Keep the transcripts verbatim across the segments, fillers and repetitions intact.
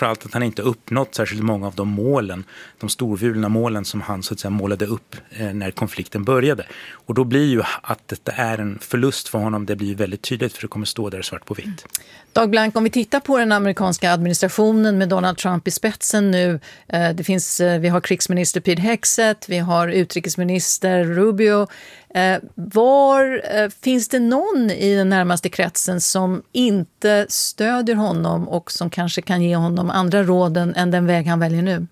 framförallt att han inte uppnått särskilt många av de målen, de storvulna målen som han så att säga målade upp eh, när konflikten började. Och då blir ju att detta är en förlust för honom, det blir ju väldigt tydligt för det kommer stå där svart på vitt. Dag Blank, om vi tittar på den amerikanska administrationen med Donald Trump i spetsen nu, eh, det finns, eh, vi har krigsminister Pete Hegseth, vi har utrikesminister Rubio. Eh, var eh, finns det någon i den närmaste kretsen som inte stödjer honom och som kanske kan ge honom andra råden än den väg han väljer nu?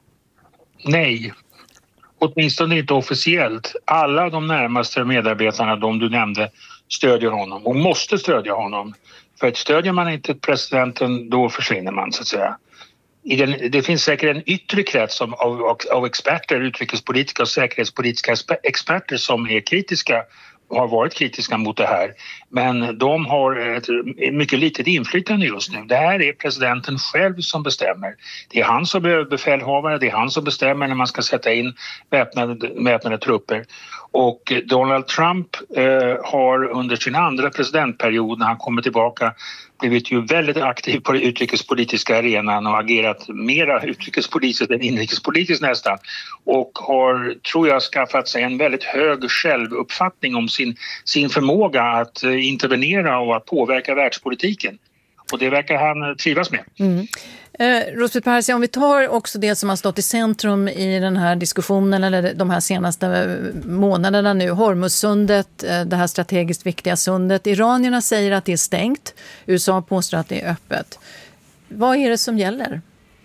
Nej, åtminstone inte officiellt. Alla de närmaste medarbetarna, de du nämnde, stödjer honom och måste stödja honom. För att stödjer man inte presidenten, då försvinner man så att säga. I den, det finns säkert en yttre krets av, av, av experter, utrikespolitiska och säkerhetspolitiska experter som är kritiska och har varit kritiska mot det här. Men de har ett mycket litet inflytande just nu. Det här är presidenten själv som bestämmer. Det är han som är befälhavare, det är han som bestämmer när man ska sätta in väpnade, väpnade trupper. Och Donald Trump eh, har under sin andra presidentperiod när han kommer tillbaka blivit ju väldigt aktiv på den utrikespolitiska arenan och agerat mera utrikespolitiskt än inrikespolitiskt nästan. Och har, tror jag, skaffat sig en väldigt hög självuppfattning om sin, sin förmåga att eh, intervenera och att påverka världspolitiken. Och det verkar han trivas med. Mm. Eh, Rosbeth Parsi, om vi tar också det som har stått i centrum i den här diskussionen eller de här senaste månaderna nu, Hormuzsundet, eh, det här strategiskt viktiga sundet. Iranierna säger att det är stängt, U S A påstår att det är öppet. Vad är det som gäller?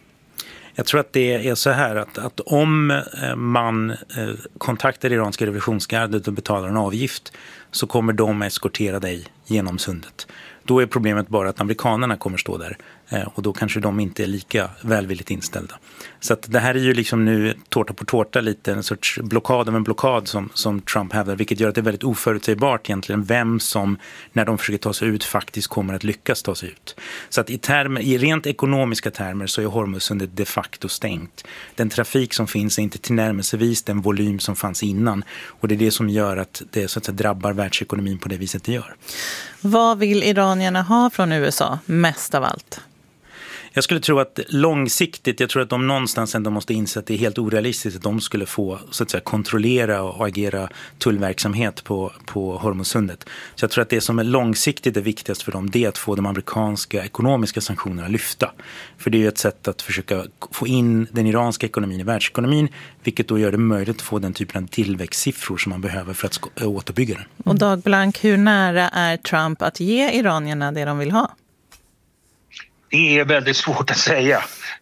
Jag tror att det är så här att, att om man kontaktar iranska revolutionsgardet och betalar en avgift så kommer de eskortera dig genom sundet. Då är problemet bara att amerikanerna kommer stå där och då kanske de inte är lika välvilligt inställda. Så att det här är ju liksom nu tårta på tårta lite en sorts blockad av en blockad som, som Trump hävdar, vilket gör att det är väldigt oförutsägbart egentligen vem som när de försöker ta sig ut faktiskt kommer att lyckas ta sig ut. Så att i, termer, i rent ekonomiska termer så är Hormuzsundet de facto stängt. Den trafik som finns är inte tillnärmelsevis den volym som fanns innan och det är det som gör att det så att säga drabbar världsekonomin på det viset det gör. Vad vill iranierna ha från U S A mest av allt? Jag skulle tro att långsiktigt, jag tror att de någonstans ändå måste inse att det är helt orealistiskt att de skulle få så att säga kontrollera och agera tullverksamhet på, på Hormuzsundet. Så jag tror att det som är långsiktigt är viktigast för dem det är att få de amerikanska ekonomiska sanktionerna lyfta. För det är ju ett sätt att försöka få in den iranska ekonomin i världsekonomin, vilket då gör det möjligt att få den typen av tillväxtsiffror som man behöver för att sk- återbygga den. Och Dag Blank, hur nära är Trump att ge iranierna det de vill ha? Det är väldigt svårt att säga.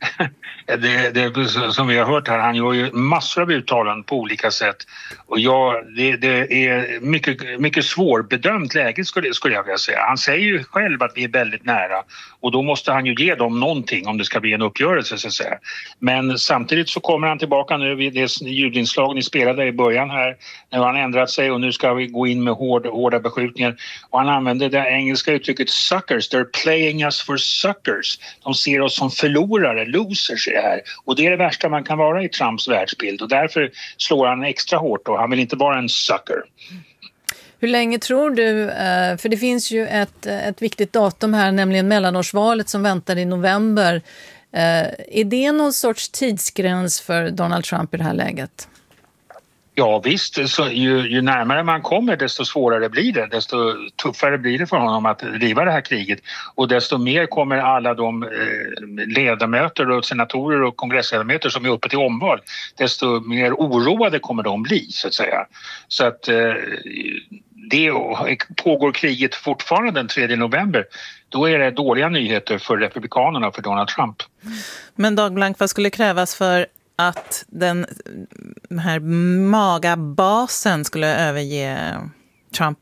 Det, det, som vi har hört här, han gör ju massor av uttalanden på olika sätt. Och ja, det, det är mycket, mycket svårbedömt läge skulle, skulle jag vilja säga. Han säger ju själv att vi är väldigt nära. Och då måste han ju ge dem någonting om det ska bli en uppgörelse så att säga. Men samtidigt så kommer han tillbaka nu vid det ljudinslag ni spelade i början här. Nu har han ändrat sig och nu ska vi gå in med hård, hårda beskjutningar. Och han använder det engelska uttrycket suckers. They're playing us for suckers. De ser oss som förlorare, losers i det här. Och det är det värsta man kan vara i Trumps världsbild. Och därför slår han extra hårt då. Han vill inte vara en sucker. Hur länge tror du, för det finns ju ett, ett viktigt datum här, nämligen mellanårsvalet som väntar i november. Är det någon sorts tidsgräns för Donald Trump i det här läget? Ja visst, så ju, ju närmare man kommer desto svårare blir det, desto tuffare blir det för honom att driva det här kriget och desto mer kommer alla de eh, ledamöter och senatorer och kongressledamöter som är uppe till omval, desto mer oroade kommer de bli så att säga. Så att eh, det pågår kriget fortfarande den tredje november, då är det dåliga nyheter för republikanerna och för Donald Trump. Men Dag Blank, vad skulle krävas för att den här magabasen skulle överge Trump?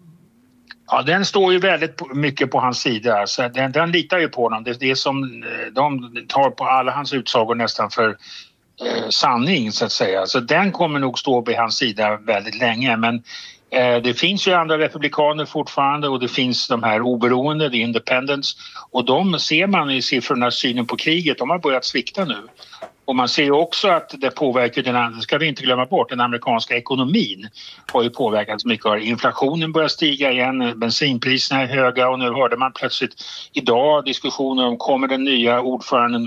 Ja, den står ju väldigt mycket på hans sida. Så den, den litar ju på honom. Det är det som de tar på alla hans utsagor nästan för eh, sanning så att säga. Så den kommer nog stå på hans sida väldigt länge. Men eh, det finns ju andra republikaner fortfarande och det finns de här oberoende, the independents. Och de ser man i siffrorna, synen på kriget, de har börjat svikta nu. Och man ser ju också att det påverkar, den, ska vi inte glömma bort, den amerikanska ekonomin har ju påverkats mycket. Inflationen börjar stiga igen, bensinpriserna är höga och nu hörde man plötsligt idag diskussioner om kommer den nya ordföranden